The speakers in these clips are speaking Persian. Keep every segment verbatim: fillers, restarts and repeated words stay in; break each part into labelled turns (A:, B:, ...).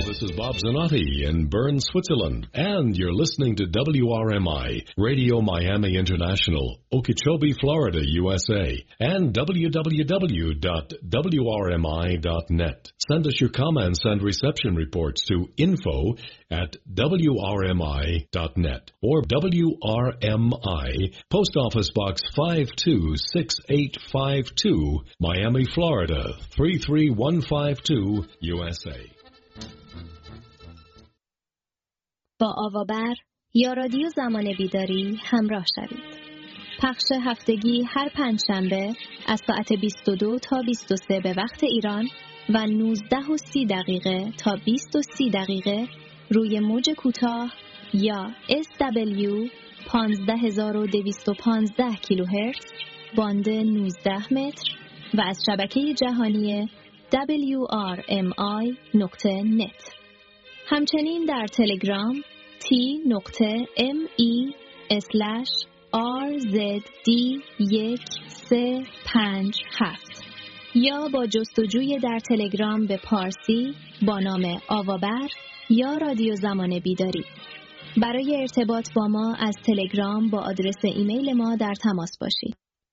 A: this is Bob Zanotti in Bern, Switzerland, and you're listening to W R M I, Radio Miami International, Okeechobee, Florida, U S A, and w w w dot w r m i dot net. Send us your comments and reception reports to info at w r m i dot net or W R M I, Post Office Box five two six eight five two, Miami, Florida, three three one five two, U S A.
B: با آوابر یا رادیو زمان بیداری همراه شوید. پخش هفتگی هر پنجشنبه از ساعت بیست و دو تا بیست و سه به وقت ایران و نوزده و سی دقیقه تا بیست و سی دقیقه روی موج کوتاه یا اس دبلیو پانزده و دویست و پانزده کیلوهرتز باند نوزده متر و از شبکه جهانی دبلیو آر ام آی نقطه نت. همچنین در تلگرام تی نقطه ام ای اسلش آر زد دی یک سه پنج هفت یا با جستجوی در تلگرام به پارسی با نام آوابر یا رادیو زمان بیداری. برای ارتباط با ما از تلگرام با آدرس ایمیل ما در تماس باشید.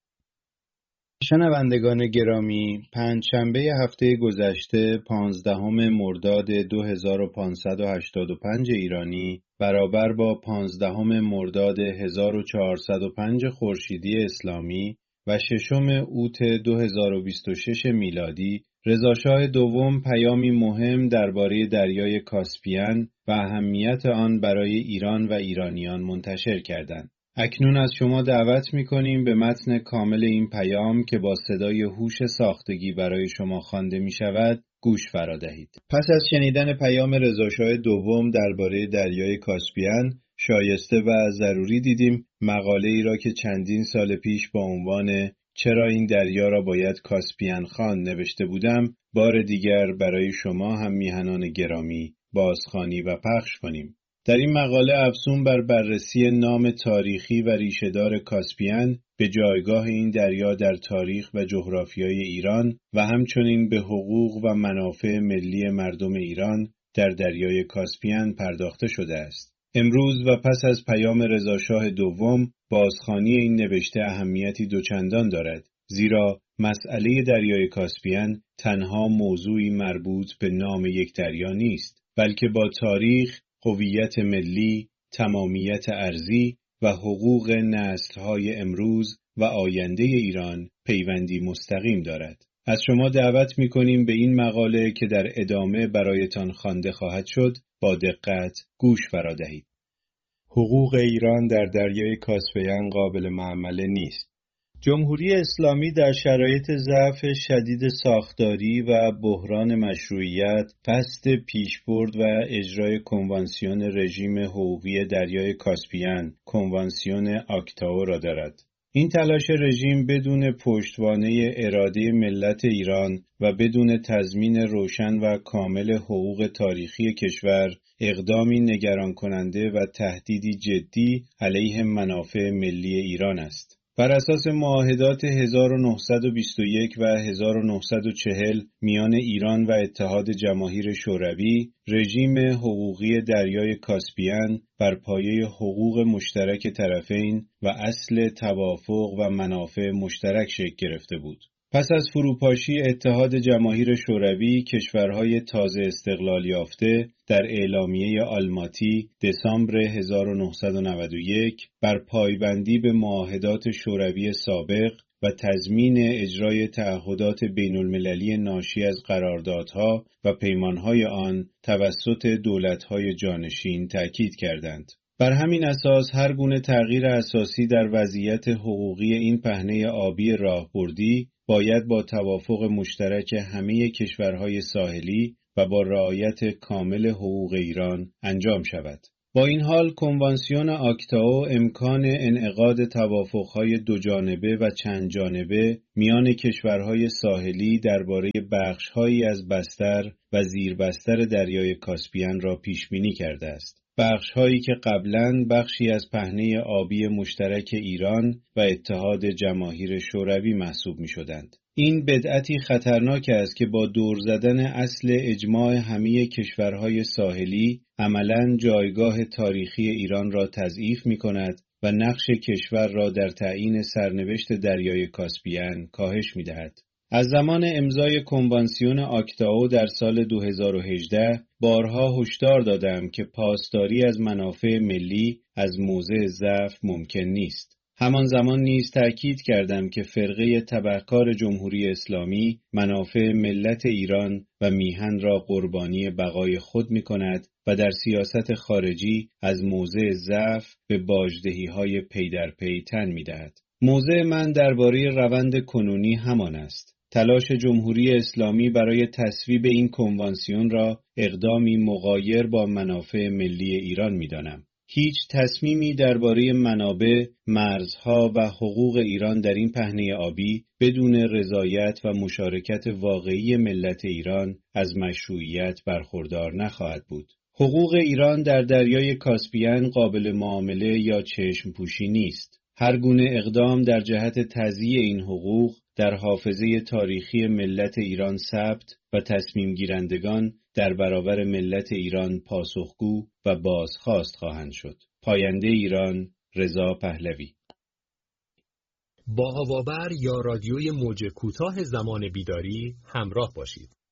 C: شنوندگان گرامی، پنجشنبه هفته گذشته پانزدهم مرداد دو هزار و پانصد و هشتاد و پنج ایرانی برابر با پانزدهم مرداد هزار و چهارصد و پنج خورشیدی اسلامی و ششم اوت دو هزار و بیست و شش میلادی، رضاشاه دوم پیامی مهم درباره دریای کاسپیان و اهمیت آن برای ایران و ایرانیان منتشر کردند. اکنون از شما دعوت می‌کنیم به متن کامل این پیام که با صدای هوش ساختگی برای شما خوانده می‌شود گوش فرا دهید. پس از شنیدن پیام رضاشاه دوم درباره دریای کاسپیان، شایسته و ضروری دیدیم مقاله ای را که چندین سال پیش با عنوان چرا این دریا را باید کاسپیان خواند نوشته بودم، بار دیگر برای شما هم میهنان گرامی بازخوانی و پخش کنیم. در این مقاله افزون بر بررسی نام تاریخی و ریشه‌دار کاسپیان به جایگاه این دریا در تاریخ و جغرافیای ایران و همچنین به حقوق و منافع ملی مردم ایران در دریای کاسپیان پرداخته شده است. امروز و پس از پیام رضاشاه دوم، بازخوانی این نوشته اهمیتی دوچندان دارد، زیرا مسئله دریای کاسپیان تنها موضوعی مربوط به نام یک دریا نیست، بلکه با تاریخ، هویت ملی، تمامیت ارضی و حقوق نسل‌های امروز و آینده ایران پیوندی مستقیم دارد. از شما دعوت می‌کنیم به این مقاله که در ادامه برایتان خوانده خواهد شد با دقت گوش فرا دهید. حقوق ایران در دریای کاسپیان قابل معامله نیست. جمهوری اسلامی در شرایط ضعف شدید ساختاری و بحران مشروعیت قصد پیشبرد و اجرای کنوانسیون رژیم حقوقی دریای کاسپیان، کنوانسیون آکتائو را دارد. این تلاش رژیم بدون پشتوانه اراده ملت ایران و بدون تضمین روشن و کامل حقوق تاریخی کشور، اقدامی نگران کننده و تهدیدی جدی علیه منافع ملی ایران است. بر اساس معاهدات هزار و نهصد و بیست و یک و هزار و نهصد و چهل میان ایران و اتحاد جماهیر شوروی، رژیم حقوقی دریای کاسپیان بر پایه حقوق مشترک طرفین و اصل توافق و منافع مشترک شکل گرفته بود. پس از فروپاشی اتحاد جماهیر شوروی، کشورهای تازه استقلال یافته در اعلامیه آلماتی دسامبر هزار و نهصد و نود و یک بر پایبندی به معاهدات شوروی سابق و تضمین اجرای تعهدات بین المللی ناشی از قراردادها و پیمانهای آن توسط دولتهای جانشین تأکید کردند. بر همین اساس هر گونه تغییر اساسی در وضعیت حقوقی این پهنه آبی راهبردی باید با توافق مشترک همه کشورهای ساحلی و با رعایت کامل حقوق ایران انجام شود. با این حال کنوانسیون آکتائو امکان انعقاد توافقهای دو جانبه و چند جانبه میان کشورهای ساحلی درباره بخشهایی از بستر و زیربستر دریای کاسپیان را پیش بینی کرده است. بخش‌هایی که قبلاً بخشی از پهنه آبی مشترک ایران و اتحاد جماهیر شوروی محسوب می‌شدند. این بدعتی خطرناک است که با دور زدن اصل اجماع همه کشورهای ساحلی عملاً جایگاه تاریخی ایران را تضعیف می‌کند و نقش کشور را در تعیین سرنوشت دریای کاسپیان کاهش می‌دهد. از زمان امضای کنوانسیون آکتائو در سال دو هزار و هجده بارها هشدار دادم که پاسداری از منافع ملی از موضع ضعف ممکن نیست. همان زمان نیز تأکید کردم که فرقه تبهکار جمهوری اسلامی منافع ملت ایران و میهن را قربانی بقای خود می کند و در سیاست خارجی از موضع ضعف به باجدهی‌های پی در پی تن می دهد. موضع من درباره روند کنونی همان است. تلاش جمهوری اسلامی برای تصویب این کنوانسیون را اقدامی مغایر با منافع ملی ایران می دانم. هیچ تصمیمی درباره منابع، مرزها و حقوق ایران در این پهنه آبی بدون رضایت و مشارکت واقعی ملت ایران از مشروعیت برخوردار نخواهد بود. حقوق ایران در دریای کاسپیان قابل معامله یا چشم پوشی نیست. هر گونه اقدام در جهت تضییع این حقوق در حافظه تاریخی ملت ایران ثبت و تصمیم گیرندگان در برابر ملت ایران پاسخگو و بازخواست خواهند شد. پاینده ایران، رضا پهلوی.
A: با هوابر یا رادیوی موج کوتاه زمان بیداری همراه باشید.